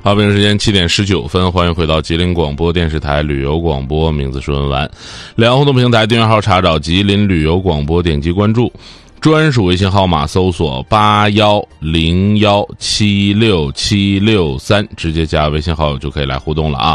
好，北京时间7点19分，欢迎回到吉林广播电视台旅游广播，名字是文玩。两互动平台订阅号查找吉林旅游广播，点击关注，专属微信号码搜索8101767663，直接加微信号友就可以来互动了啊。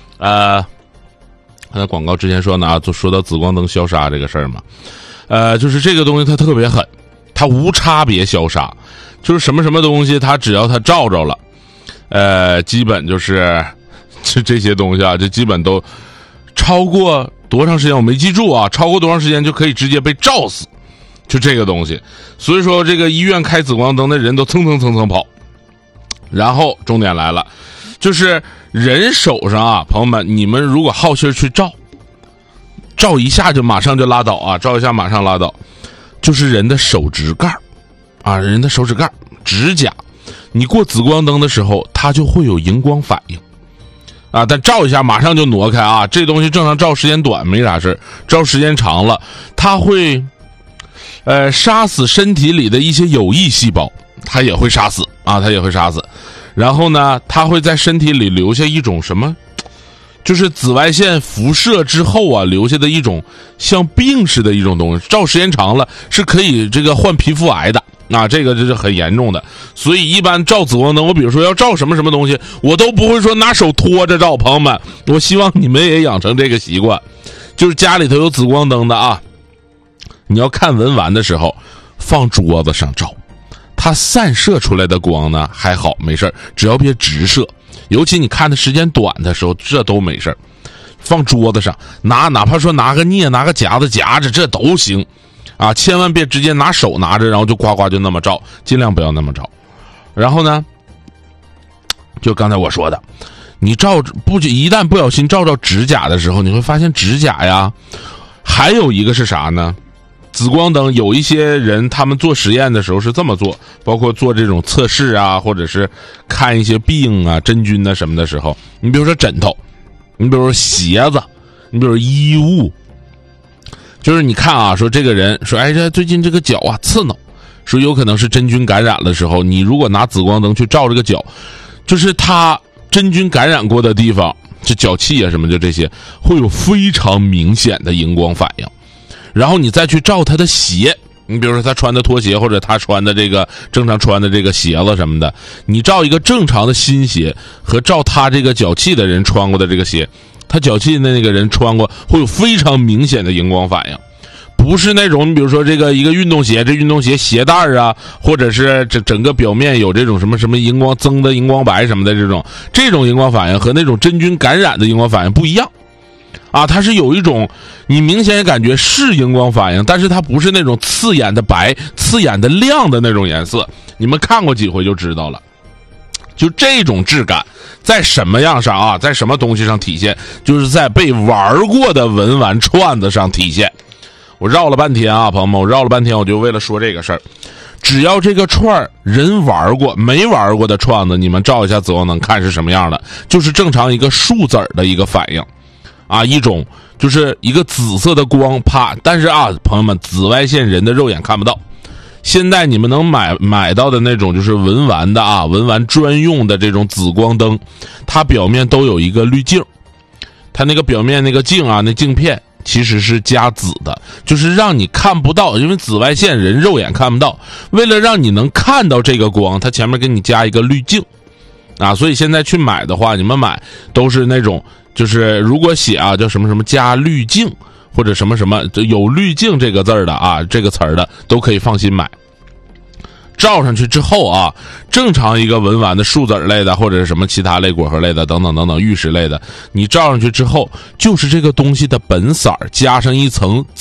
刚才广告之前说呢，就说到紫光灯消杀这个事儿嘛，就是这个东西它特别狠，它无差别消杀，就是什么东西它只要它照着了。基本就是这些东西啊，这基本都超过多长时间我没记住啊，超过多长时间就可以直接被照死，就这个东西。所以说这个医院开紫光灯的人都蹭跑。然后重点来了，就是人手上啊，朋友们，你们如果好心去照一下就马上就拉倒啊，照一下马上拉倒，就是人的手指盖啊，人的手指盖、指甲。你过紫光灯的时候，它就会有荧光反应，啊，但照一下马上就挪开啊。这东西正常照时间短没啥事，照时间长了，它会，杀死身体里的一些有益细胞，它也会杀死啊，它也会杀死。然后呢，它会在身体里留下一种什么，就是紫外线辐射之后啊，留下的一种像病似的一种东西，照时间长了是可以这个患皮肤癌的。那这个是很严重的，所以一般照紫光灯，我比如说要照什么东西，我都不会说拿手托着照。朋友们，我希望你们也养成这个习惯，就是家里头有紫光灯的啊，你要看文玩的时候放桌子上照，它散射出来的光呢还好没事，只要别直射，尤其你看的时间短的时候，这都没事。放桌子上，哪怕说拿个镊拿个夹子夹着，这都行啊，千万别直接拿手拿着，然后就呱呱就那么照，尽量不要那么照。然后呢，就刚才我说的，你一旦不小心照指甲的时候，你会发现指甲呀，还有一个是啥呢？紫光灯有一些人他们做实验的时候是这么做，包括做这种测试啊，或者是看一些病啊、真菌啊什么的时候，你比如说枕头，你比如说鞋子，你比如说衣物。就是你看啊，说这个人说，哎，这最近这个脚啊刺挠，说有可能是真菌感染的时候，你如果拿紫光灯去照这个脚，就是他真菌感染过的地方，这脚气啊什么的这些，会有非常明显的荧光反应。然后你再去照他的鞋，你比如说他穿的拖鞋或者他穿的这个正常穿的这个鞋子什么的，你照一个正常的新鞋和照他这个脚气的人穿过的这个鞋，他脚气的那个人穿过会有非常明显的荧光反应，不是那种你比如说这个一个运动鞋，这运动鞋鞋带啊，或者是整个表面有这种什么荧光增的荧光白什么的这种荧光反应和那种真菌感染的荧光反应不一样啊，它是有一种你明显也感觉是荧光反应，但是它不是那种刺眼的白、刺眼的亮的那种颜色，你们看过几回就知道了。就这种质感在什么样上啊，在什么东西上体现，就是在被玩过的文玩串子上体现。我绕了半天啊，朋友们，我就为了说这个事儿。只要这个串人玩过没玩过的串子，你们照一下紫光灯看是什么样的，就是正常一个数字的一个反应啊，一种就是一个紫色的光啪，但是啊，朋友们，紫外线人的肉眼看不到。现在你们能买到的那种就是文玩的啊，文玩专用的这种紫光灯，它表面都有一个滤镜，它那个表面那个镜啊，那镜片其实是加紫的，就是让你看不到，因为紫外线人肉眼看不到，为了让你能看到这个光，它前面给你加一个滤镜啊，所以现在去买的话，你们买都是那种就是如果写啊叫什么加滤镜或者什么有滤镜这个字儿的啊，这个词儿的都可以放心买。照上去之后啊，正常一个文玩的树籽类的或者是什么其他类果核类的等等玉石类的，你照上去之后就是这个东西的本色加上一层